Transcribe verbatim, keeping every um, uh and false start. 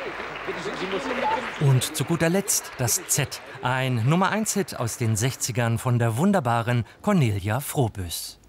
Und zu guter Letzt das Z, ein Nummer eins Hit aus den sechzigern von der wunderbaren Cornelia Froboess.